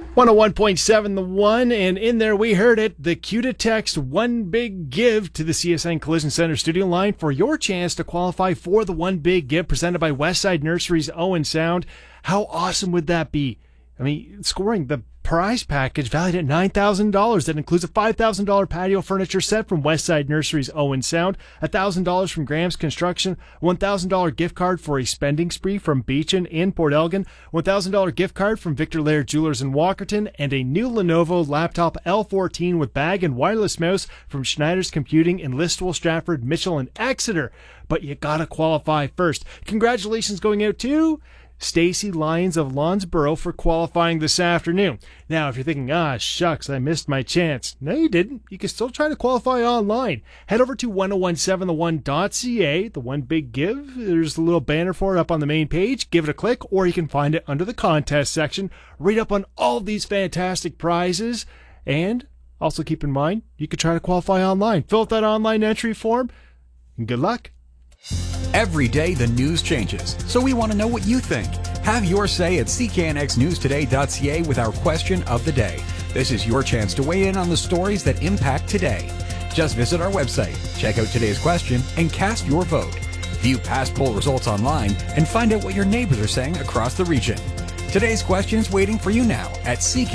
101.7 The One, and in there we heard it, the cue to text One Big Give to the CSN Collision Center studio line for your chance to qualify for the One Big Give presented by Westside Nursery's Owen Sound. How awesome would that be? I mean, scoring the prize package valued at $9,000 that includes a $5,000 patio furniture set from Westside Nursery's Owen Sound, $1,000 from Graham's Construction, $1,000 gift card for a spending spree from Beechin in Port Elgin, $1,000 gift card from Victor Laird Jewelers in Walkerton, and a new Lenovo laptop L14 with bag and wireless mouse from Schneider's Computing in Listowel, Stratford, Mitchell, and Exeter. But you gotta qualify first. Congratulations going out to Stacy Lyons of Lawnsboro for qualifying this afternoon. Now, if you're thinking, shucks, I missed my chance. No, you didn't. You can still try to qualify online. Head over to 1017thone.ca, the One Big Give. There's a little banner for it up on the main page. Give it a click, or you can find it under the contest section. Read up on all these fantastic prizes, and also keep in mind, you can try to qualify online. Fill out that online entry form, and good luck. Every day the news changes, so we want to know what you think. Have your say at cknxnewstoday.ca with our question of the day. This is your chance to weigh in on the stories that impact today. Just visit our website, check out today's question, and cast your vote. View past poll results online and find out what your neighbors are saying across the region. Today's question's waiting for you now at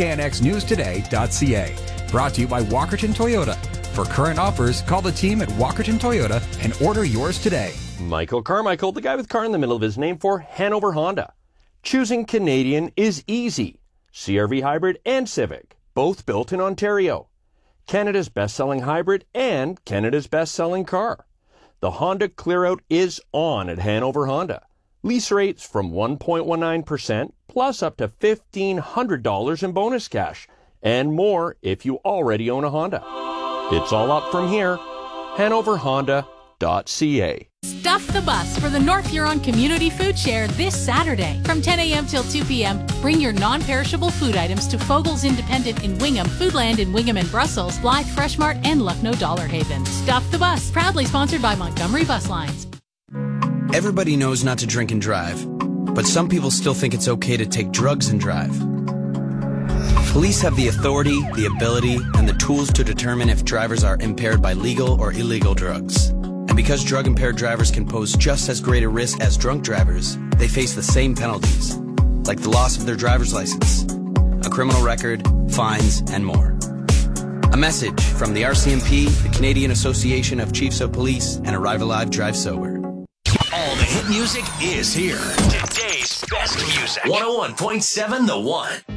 cknxnewstoday.ca. Brought to you by Walkerton Toyota. For current offers, call the team at Walkerton Toyota and order yours today. Michael Carmichael, the guy with car in the middle of his name, for Hanover Honda. Choosing Canadian is easy. CR-V Hybrid and Civic, both built in Ontario. Canada's best-selling hybrid and Canada's best-selling car. The Honda Clearout is on at Hanover Honda. Lease rates from 1.19% plus up to $1,500 in bonus cash. And more if you already own a Honda. It's all up from here. HanoverHonda.ca. Stuff the bus for the North Huron Community Food Share this Saturday. From 10 a.m. till 2 p.m., bring your non-perishable food items to Fogel's Independent in Wingham, Foodland in Wingham and Brussels, Blythe Fresh Mart, and Lucknow Dollar Haven. Stuff the bus, proudly sponsored by Montgomery Bus Lines. Everybody knows not to drink and drive, but some people still think it's okay to take drugs and drive. Police have the authority, the ability, and the tools to determine if drivers are impaired by legal or illegal drugs. And because drug-impaired drivers can pose just as great a risk as drunk drivers, they face the same penalties, like the loss of their driver's license, a criminal record, fines, and more. A message from the RCMP, the Canadian Association of Chiefs of Police, and Arrive Alive, Drive Sober. All the hit music is here. Today's best music. 101.7 The One.